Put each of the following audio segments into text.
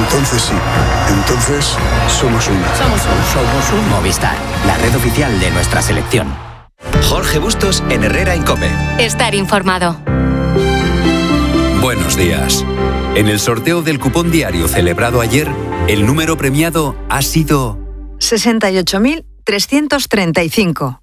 Entonces sí. Entonces somos uno. Somos un Movistar, la red oficial de nuestra selección. Jorge Bustos en Herrera en COPE. Estar informado. Buenos días. En el sorteo del cupón diario celebrado ayer, el número premiado ha sido 68.335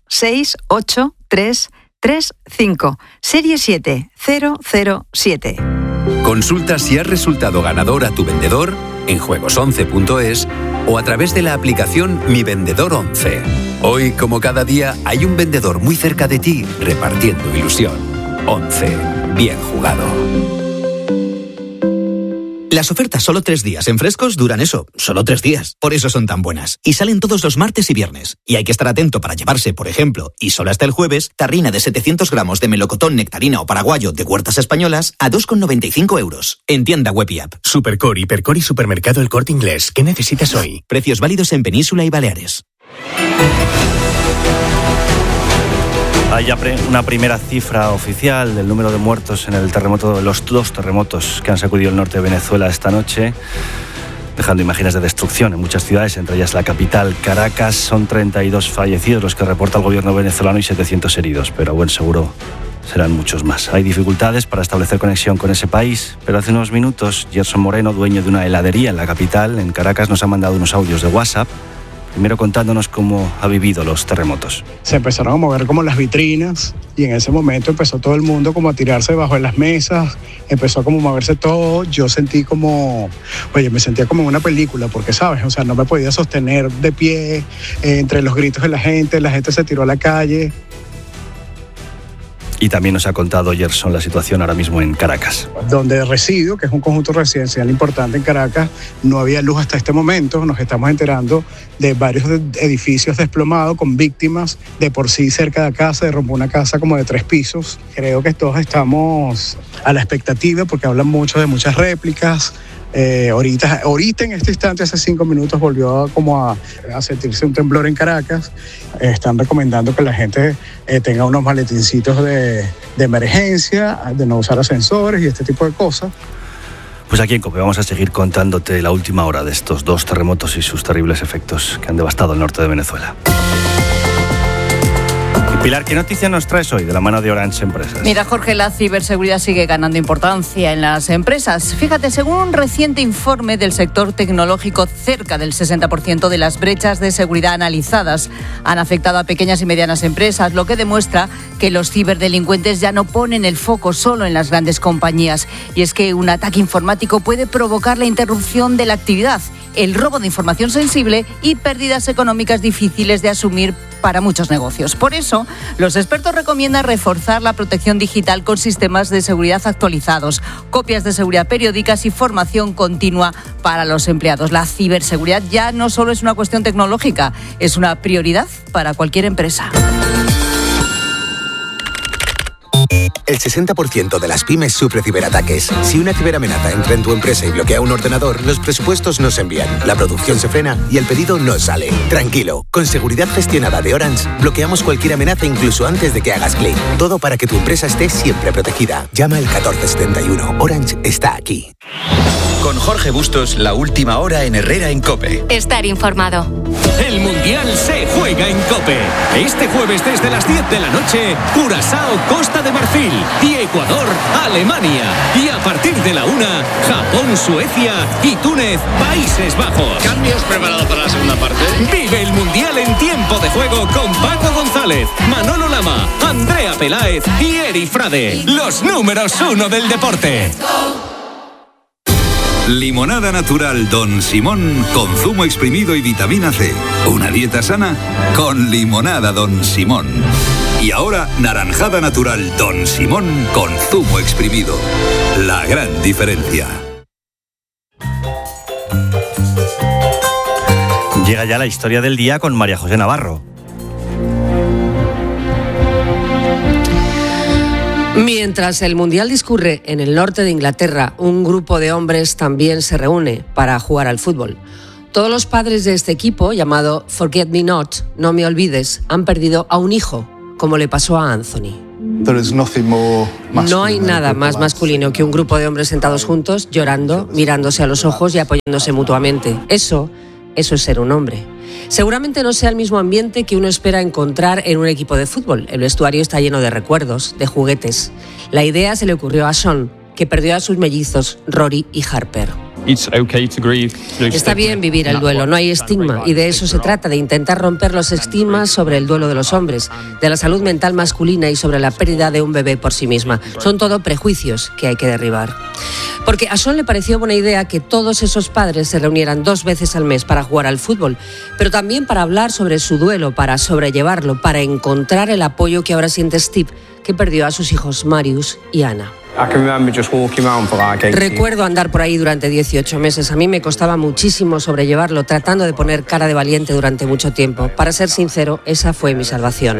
68335, serie 7007. Consulta si has resultado ganador a tu vendedor en juegos11.es o a través de la aplicación Mi Vendedor 11. Hoy, como cada día, hay un vendedor muy cerca de ti repartiendo ilusión. 11. Bien jugado. Las ofertas solo 3 días en Frescos duran eso, solo 3 días. Por eso son tan buenas. Y salen todos los martes y viernes. Y hay que estar atento para llevarse, por ejemplo, y solo hasta el jueves, tarrina de 700 gramos de melocotón, nectarina o paraguayo de Huertas Españolas a 2,95 €. En tienda web y app. Supercore, Hipercore y Supermercado El Corte Inglés. ¿Qué necesitas hoy? Precios válidos en Península y Baleares. Hay ya una primera cifra oficial del número de muertos en el terremoto, los 2 terremotos que han sacudido el norte de Venezuela esta noche, dejando imágenes de destrucción en muchas ciudades, entre ellas la capital, Caracas. Son 32 fallecidos los que reporta el gobierno venezolano y 700 heridos, pero a buen seguro serán muchos más. Hay dificultades para establecer conexión con ese país, pero hace unos minutos Gerson Moreno, dueño de una heladería en la capital, en Caracas, nos ha mandado unos audios de WhatsApp, primero contándonos cómo ha vivido los terremotos. Se empezaron a mover como las vitrinas y en ese momento empezó todo el mundo como a tirarse debajo de las mesas, empezó a como moverse todo. Yo sentí como, me sentía como en una película porque, ¿sabes? O sea, no me podía sostener de pie entre los gritos de la gente se tiró a la calle. Y también nos ha contado Gerson la situación ahora mismo en Caracas. Donde resido, que es un conjunto residencial importante en Caracas, no había luz hasta este momento. Nos estamos enterando de varios edificios desplomados con víctimas. De por sí, cerca de acá se derrumbó una casa como de 3 pisos. Creo que todos estamos a la expectativa porque hablan mucho de muchas réplicas. Ahorita en este instante, hace 5 minutos, volvió a sentirse un temblor en Caracas. Están recomendando que la gente tenga unos maletincitos de emergencia, de no usar ascensores y este tipo de cosas. Pues aquí en COPE vamos a seguir contándote la última hora de estos 2 terremotos y sus terribles efectos que han devastado el norte de Venezuela. Pilar, ¿qué noticia nos traes hoy de la mano de Orange Empresas? Mira, Jorge, la ciberseguridad sigue ganando importancia en las empresas. Fíjate, según un reciente informe del sector tecnológico, cerca del 60% de las brechas de seguridad analizadas han afectado a pequeñas y medianas empresas, lo que demuestra que los ciberdelincuentes ya no ponen el foco solo en las grandes compañías. Y es que un ataque informático puede provocar la interrupción de la actividad, el robo de información sensible y pérdidas económicas difíciles de asumir para muchos negocios. Por eso, los expertos recomiendan reforzar la protección digital con sistemas de seguridad actualizados, copias de seguridad periódicas y formación continua para los empleados. La ciberseguridad ya no solo es una cuestión tecnológica, es una prioridad para cualquier empresa. El 60% de las pymes sufre ciberataques. Si una ciberamenaza entra en tu empresa y bloquea un ordenador, los presupuestos no se envían, la producción se frena y el pedido no sale. Tranquilo, con seguridad gestionada de Orange, bloqueamos cualquier amenaza incluso antes de que hagas clic. Todo para que tu empresa esté siempre protegida. Llama al 1471. Orange está aquí. Con Jorge Bustos, la última hora en Herrera en COPE. Estar informado. El Mundial se juega en COPE. Este jueves desde las 10 de la noche, Curazao, Costa de Marfil y Ecuador, Alemania. Y a partir de la 1, Japón, Suecia y Túnez, Países Bajos. ¿Cambios preparados para la segunda parte? Vive el Mundial en tiempo de juego con Paco González, Manolo Lama, Andrea Peláez y Eri Frade. Los números 1 del deporte. Limonada natural Don Simón con zumo exprimido y vitamina C. Una dieta sana con limonada Don Simón. Y ahora naranjada natural Don Simón con zumo exprimido. La gran diferencia. Llega ya la historia del día con María José Navarro. Mientras el Mundial discurre en el norte de Inglaterra, un grupo de hombres también se reúne para jugar al fútbol. Todos los padres de este equipo, llamado Forget Me Not, No Me Olvides, han perdido a un hijo, como le pasó a Anthony. No hay nada más masculino que un grupo de hombres sentados juntos, llorando, mirándose a los ojos y apoyándose mutuamente. Eso es ser un hombre. Seguramente no sea el mismo ambiente que uno espera encontrar en un equipo de fútbol. El vestuario está lleno de recuerdos, de juguetes. La idea se le ocurrió a Sean, que perdió a sus mellizos, Rory y Harper. Está bien vivir el duelo, no hay estigma, y de eso se trata, de intentar romper los estigmas sobre el duelo de los hombres, de la salud mental masculina y sobre la pérdida de un bebé por sí misma. Son todo prejuicios que hay que derribar. Porque a Sean le pareció buena idea que todos esos padres se reunieran 2 veces al mes para jugar al fútbol, pero también para hablar sobre su duelo, para sobrellevarlo, para encontrar el apoyo que ahora siente Steve, que perdió a sus hijos Marius y Anna. Recuerdo andar por ahí durante 18 meses. A mí me costaba muchísimo sobrellevarlo, tratando de poner cara de valiente durante mucho tiempo. Para ser sincero, esa fue mi salvación.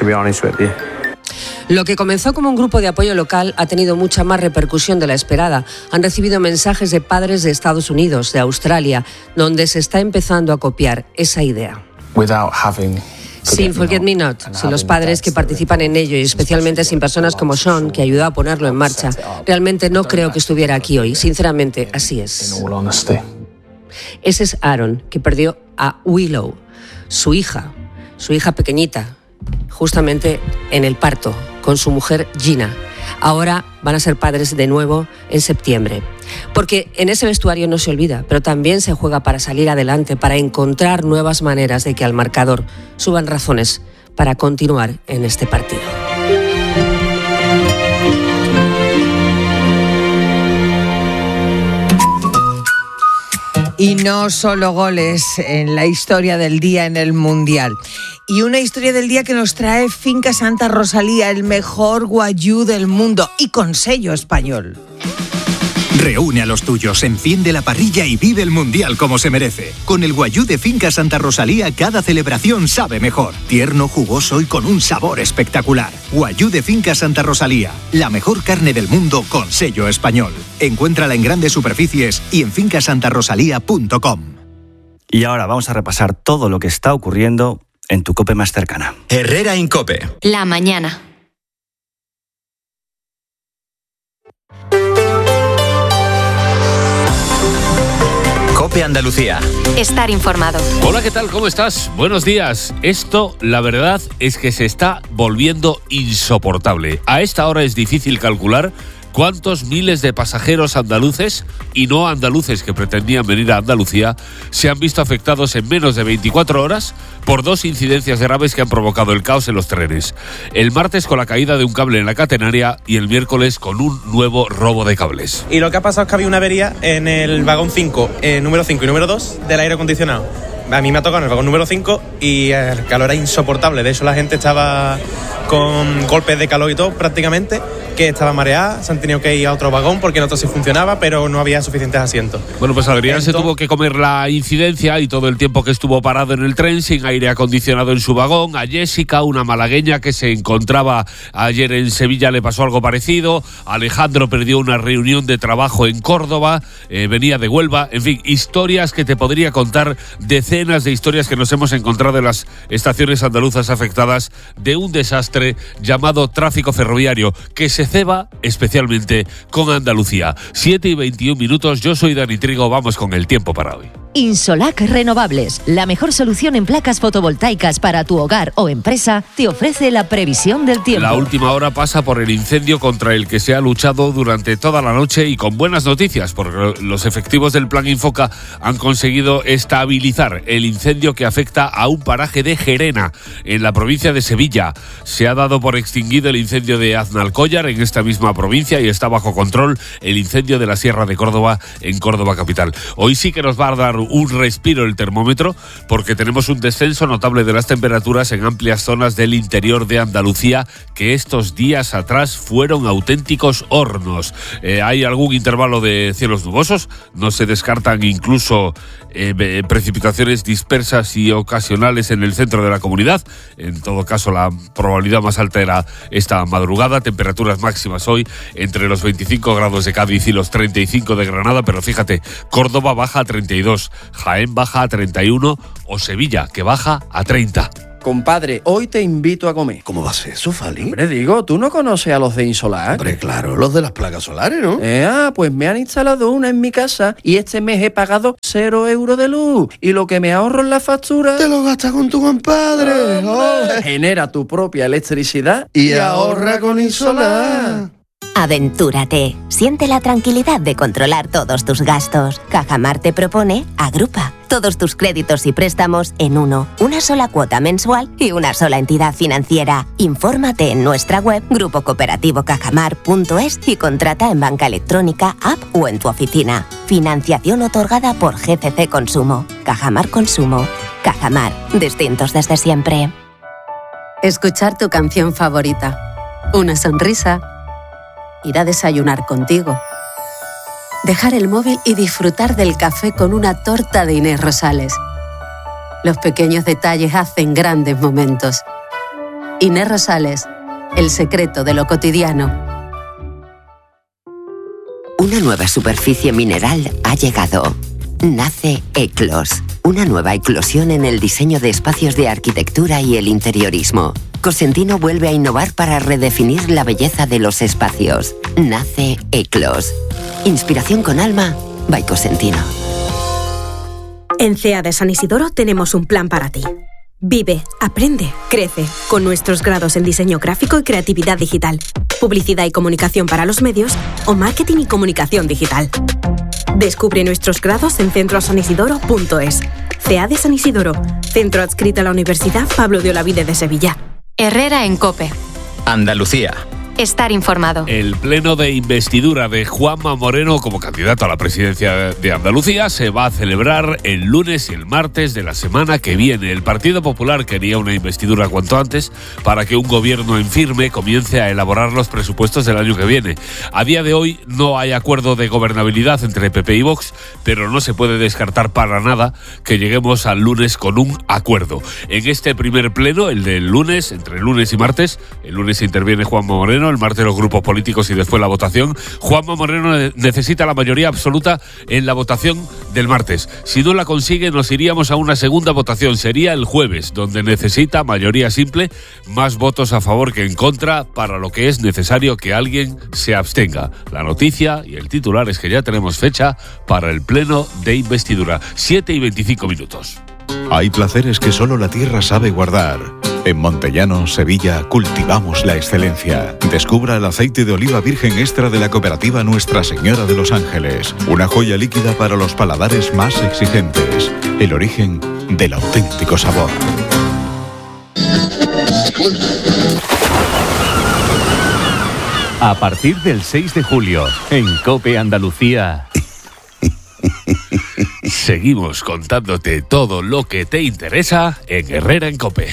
Lo que comenzó como un grupo de apoyo local ha tenido mucha más repercusión de la esperada. Han recibido mensajes de padres de Estados Unidos, de Australia, donde se está empezando a copiar esa idea. Sin Forget Me Not, sin los padres que participan en ello y especialmente sin personas como Sean, que ayudó a ponerlo en marcha, realmente no creo que estuviera aquí hoy. Sinceramente, así es. Ese es Aaron, que perdió a Willow, su hija pequeñita, justamente en el parto, con su mujer Gina. Ahora van a ser padres de nuevo en septiembre. Porque en ese vestuario no se olvida, pero también se juega para salir adelante, para encontrar nuevas maneras de que al marcador suban razones para continuar en este partido. Y no solo goles en la historia del día en el Mundial. Y una historia del día que nos trae Finca Santa Rosalía, el mejor guayú del mundo y con sello español. Reúne a los tuyos, enciende la parrilla y vive el Mundial como se merece. Con el guayú de Finca Santa Rosalía, cada celebración sabe mejor. Tierno, jugoso y con un sabor espectacular. Guayú de Finca Santa Rosalía, la mejor carne del mundo con sello español. Encuéntrala en grandes superficies y en fincasantarosalía.com. Y ahora vamos a repasar todo lo que está ocurriendo en tu COPE más cercana. Herrera en COPE. La mañana. COPE Andalucía. Estar informado. Hola, ¿qué tal? ¿Cómo estás? Buenos días. Esto, la verdad, es que se está volviendo insoportable. A esta hora es difícil calcular cuántos miles de pasajeros andaluces y no andaluces que pretendían venir a Andalucía se han visto afectados en menos de 24 horas por 2 incidencias graves que han provocado el caos en los trenes. El martes con la caída de un cable en la catenaria y el miércoles con un nuevo robo de cables. Y lo que ha pasado es que había una avería en el vagón 5, número 5 y número 2 del aire acondicionado. A mí me ha tocado en el vagón número 5 y el calor era insoportable. De hecho, la gente estaba con golpes de calor y todo prácticamente, que estaba mareada, se han tenido que ir a otro vagón porque en otro sí funcionaba, pero no había suficientes asientos. Bueno, pues Adrián se tuvo que comer la incidencia y todo el tiempo que estuvo parado en el tren sin aire acondicionado en su vagón. A Jessica, una malagueña que se encontraba ayer en Sevilla, le pasó algo parecido. Alejandro perdió una reunión de trabajo en Córdoba, venía de Huelva. En fin, historias que te podría contar, decenas de historias que nos hemos encontrado en las estaciones andaluzas afectadas de un desastre llamado tráfico ferroviario, que se ceba especialmente con Andalucía. 7:21, yo soy Dani Trigo, vamos con el tiempo para hoy. Insolac Renovables, la mejor solución en placas fotovoltaicas para tu hogar o empresa, te ofrece la previsión del tiempo. La última hora pasa por el incendio contra el que se ha luchado durante toda la noche y con buenas noticias, porque los efectivos del Plan Infoca han conseguido estabilizar el incendio que afecta a un paraje de Gerena, en la provincia de Sevilla. Se ha dado por extinguido el incendio de Aznalcóllar en esta misma provincia y está bajo control el incendio de la Sierra de Córdoba en Córdoba capital. Hoy sí que nos va a dar un respiro el termómetro, porque tenemos un descenso notable de las temperaturas en amplias zonas del interior de Andalucía que estos días atrás fueron auténticos hornos. Hay algún intervalo de cielos nubosos, no se descartan incluso precipitaciones dispersas y ocasionales en el centro de la comunidad. En todo caso, la probabilidad más alta era esta madrugada. Temperaturas máximas hoy entre los 25 grados de Cádiz y los 35 de Granada, pero fíjate, Córdoba baja a 32, Jaén baja a 31 o Sevilla, que baja a 30. Compadre, hoy te invito a comer. ¿Cómo va a ser eso, Fali? Hombre, digo, ¿tú no conoces a los de Insolar? Hombre, claro, los de las placas solares, ¿no? Pues me han instalado una en mi casa y este mes he pagado 0 euros de luz. Y lo que me ahorro en la factura... ¡Te lo gastas con tu compadre! Genera tu propia electricidad y ahorra con Insolar. Aventúrate. Siente la tranquilidad de controlar todos tus gastos. Cajamar te propone Agrupa. Todos tus créditos y préstamos en uno. Una sola cuota mensual y una sola entidad financiera. Infórmate en nuestra web grupocooperativo.cajamar.es y contrata en banca electrónica, app o en tu oficina. Financiación otorgada por GCC Consumo. Cajamar Consumo. Cajamar. Distintos desde siempre. Escuchar tu canción favorita. Una sonrisa. Ir a desayunar contigo. Dejar el móvil y disfrutar del café con una torta de Inés Rosales. Los pequeños detalles hacen grandes momentos. Inés Rosales, el secreto de lo cotidiano. Una nueva superficie mineral ha llegado. Nace Eclos, una nueva eclosión en el diseño de espacios de arquitectura y el interiorismo. Cosentino vuelve a innovar para redefinir la belleza de los espacios. Nace Eclos. Inspiración con alma, by Cosentino. En CEA de San Isidoro tenemos un plan para ti. Vive, aprende, crece, con nuestros grados en diseño gráfico y creatividad digital, publicidad y comunicación para los medios o marketing y comunicación digital. Descubre nuestros grados en centrosanisidoro.es. CEA de San Isidoro, centro adscrito a la Universidad Pablo de Olavide de Sevilla. Herrera en COPE. Andalucía. Estar informado. El pleno de investidura de Juanma Moreno como candidato a la presidencia de Andalucía se va a celebrar el lunes y el martes de la semana que viene. El Partido Popular quería una investidura cuanto antes para que un gobierno en firme comience a elaborar los presupuestos del año que viene. A día de hoy no hay acuerdo de gobernabilidad entre PP y Vox, pero no se puede descartar para nada que lleguemos al lunes con un acuerdo. En este primer pleno, el del lunes, entre lunes y martes, el lunes interviene Juanma Moreno, el martes los grupos políticos y después la votación. Juanma Moreno necesita la mayoría absoluta en la votación del martes. Si no la consigue, nos iríamos a una segunda votación. Sería el jueves, donde necesita mayoría simple, más votos a favor que en contra, para lo que es necesario que alguien se abstenga. La noticia y el titular es que ya tenemos fecha para el pleno de investidura. 7:25. Hay placeres que solo la tierra sabe guardar. En Montellano, Sevilla, cultivamos la excelencia. Descubra el aceite de oliva virgen extra de la cooperativa Nuestra Señora de los Ángeles. Una joya líquida para los paladares más exigentes. El origen del auténtico sabor. A partir del 6 de julio, en COPE Andalucía... Seguimos contándote todo lo que te interesa en Herrera en COPE.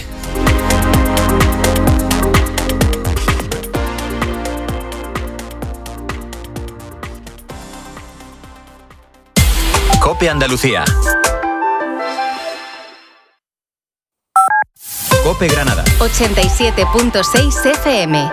COPE Andalucía. COPE Granada. 87.6 FM.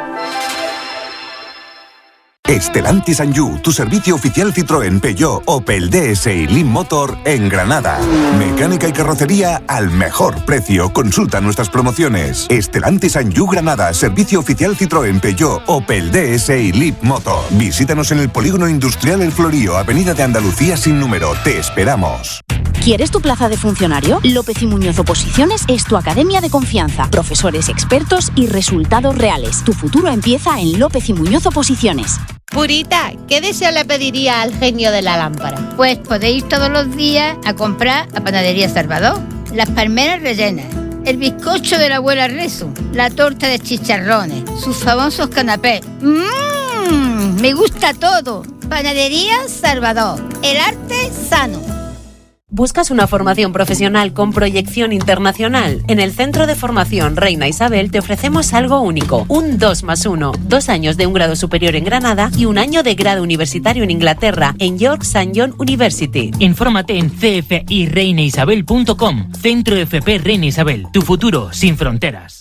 Stellantis and You, tu servicio oficial Citroën, Peugeot, Opel, DS y Lean Motor en Granada. Mecánica y carrocería al mejor precio. Consulta nuestras promociones. Stellantis and You Granada, servicio oficial Citroën, Peugeot, Opel, DS y Lean Motor. Visítanos en el Polígono Industrial El Florío, Avenida de Andalucía sin número. Te esperamos. ¿Quieres tu plaza de funcionario? López y Muñoz Oposiciones es tu academia de confianza. Profesores expertos y resultados reales. Tu futuro empieza en López y Muñoz Oposiciones. Purita, ¿qué deseo le pediría al genio de la lámpara? Pues podéis ir todos los días a comprar a Panadería Salvador. Las palmeras rellenas, el bizcocho de la abuela Rezo, la torta de chicharrones, sus famosos canapés. Me gusta todo. Panadería Salvador, el arte sano. ¿Buscas una formación profesional con proyección internacional? En el Centro de Formación Reina Isabel te ofrecemos algo único. Un 2+1. 2 años de un grado superior en Granada y 1 año de grado universitario en Inglaterra, en York St. John University. Infórmate en cfireinaisabel.com. Centro FP Reina Isabel. Tu futuro sin fronteras.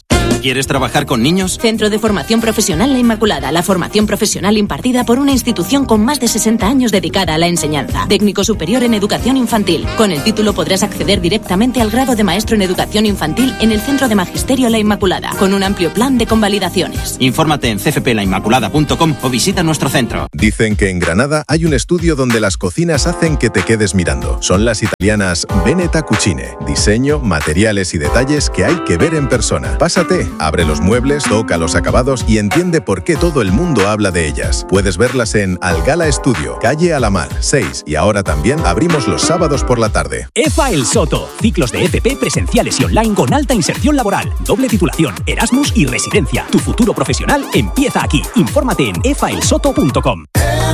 ¿Quieres trabajar con niños? Centro de Formación Profesional La Inmaculada. La formación profesional impartida por una institución con más de 60 años dedicada a la enseñanza. Técnico superior en educación infantil. Con el título podrás acceder directamente al grado de maestro en educación infantil en el Centro de Magisterio La Inmaculada, con un amplio plan de convalidaciones. Infórmate en cfplainmaculada.com o visita nuestro centro. Dicen que en Granada hay un estudio donde las cocinas hacen que te quedes mirando. Son las italianas Veneta Cucine. Diseño, materiales y detalles que hay que ver en persona. Pásate, abre los muebles, toca los acabados y entiende por qué todo el mundo habla de ellas. Puedes verlas en Algala Estudio, calle Alamar, 6. Y ahora también abrimos los sábados por la tarde. EFA El Soto. Ciclos de FP presenciales y online con alta inserción laboral, doble titulación, Erasmus y residencia. Tu futuro profesional empieza aquí. Infórmate en efaelsoto.com.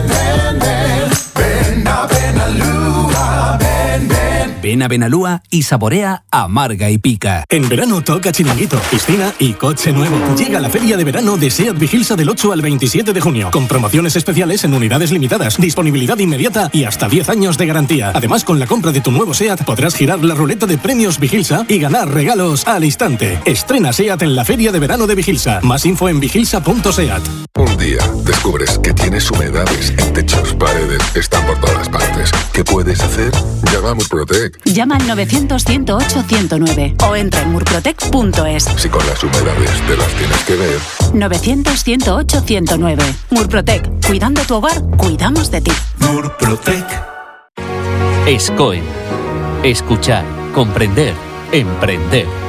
Ven a Benalúa y saborea Amarga y Pica. En verano toca chiringuito, piscina y coche nuevo. Llega la feria de verano de SEAT Vigilsa del 8 al 27 de junio, con promociones especiales en unidades limitadas, disponibilidad inmediata y hasta 10 años de garantía. Además, con la compra de tu nuevo SEAT podrás girar la ruleta de premios Vigilsa y ganar regalos al instante. Estrena SEAT en la feria de verano de Vigilsa. Más info en vigilsa.seat. Un día descubres que tienes humedades en techos, paredes, están por todas partes. ¿Qué puedes hacer? Llama a Murprotec. Llama al 900-108-109 o entra en murprotec.es. Si con las humedades te las tienes que ver. 900-108-109. Murprotec. Cuidando tu hogar, cuidamos de ti. Murprotec. SCOE. Escuchar, comprender, emprender.